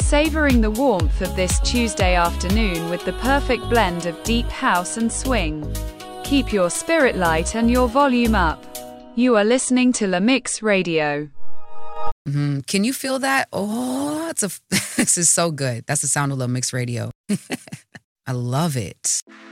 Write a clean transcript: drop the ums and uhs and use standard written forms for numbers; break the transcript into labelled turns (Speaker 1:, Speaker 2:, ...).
Speaker 1: savoring the warmth of this Tuesday afternoon with the perfect blend of deep house and swing. Keep your spirit light and your volume up. You are listening to La Mix Radio.
Speaker 2: Can you feel that? Oh, this is so good. That's the sound of La Mix Radio. I love it.